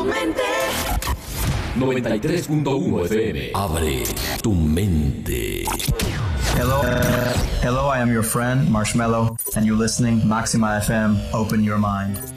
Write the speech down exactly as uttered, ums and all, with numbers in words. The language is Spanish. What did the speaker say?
noventa y tres punto uno F M. Abre tu mente. Hello, uh, hello, I am your friend, Marshmello, and you're listening Maxima F M, Open Your Mind.